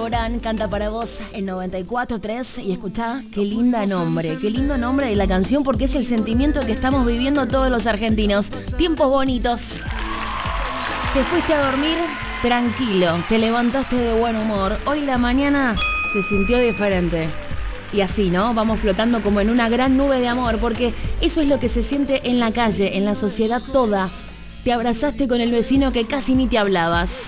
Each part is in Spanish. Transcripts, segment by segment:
Alborán canta para vos en 94.3 y escuchá qué lindo nombre de la canción porque es el sentimiento que estamos viviendo todos los argentinos. Tiempos bonitos. Te fuiste a dormir tranquilo, te levantaste de buen humor. Hoy la mañana se sintió diferente. Y así, ¿no? Vamos flotando como en una gran nube de amor porque eso es lo que se siente en la calle, en la sociedad toda. Te abrazaste con el vecino que casi ni te hablabas.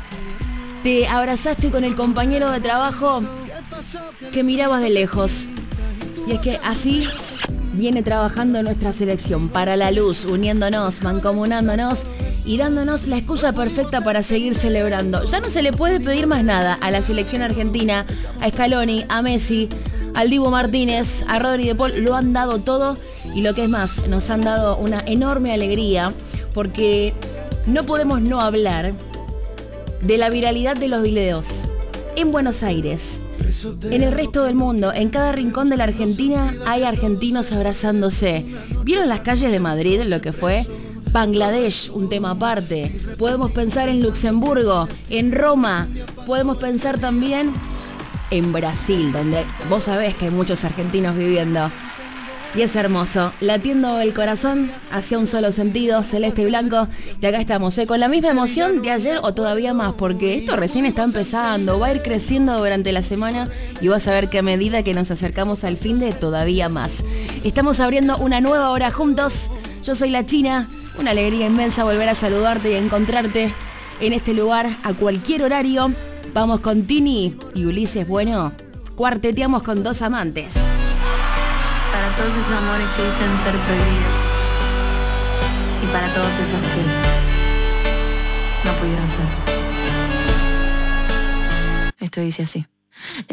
Te abrazaste con el compañero de trabajo que mirabas de lejos. Y es que así viene trabajando nuestra selección para la luz, uniéndonos, mancomunándonos y dándonos la excusa perfecta para seguir celebrando. Ya no se le puede pedir más nada a la selección argentina, a Scaloni, a Messi, al Dibu Martínez, a Rodri de Paul. Lo han dado todo y lo que es más, nos han dado una enorme alegría porque no podemos no hablar de la viralidad de los videos en Buenos Aires, en el resto del mundo, en cada rincón de la Argentina hay argentinos abrazándose. ¿Vieron las calles de Madrid lo que fue? Bangladesh, un tema aparte. Podemos pensar en Luxemburgo, en Roma, podemos pensar también en Brasil, donde vos sabés que hay muchos argentinos viviendo. Y es hermoso, latiendo el corazón hacia un solo sentido, celeste y blanco. Y acá estamos, con la misma emoción de ayer o todavía más, porque esto recién está empezando, va a ir creciendo durante la semana y vas a ver que a medida que nos acercamos al fin de todavía más. Estamos abriendo una nueva hora juntos. Yo soy la China, una alegría inmensa volver a saludarte y a encontrarte en este lugar a cualquier horario. Vamos con Tini y Ulises Bueno, cuarteteamos con dos amantes. Para todos esos amores que dicen ser prohibidos y para todos esos que no pudieron ser. Esto dice así.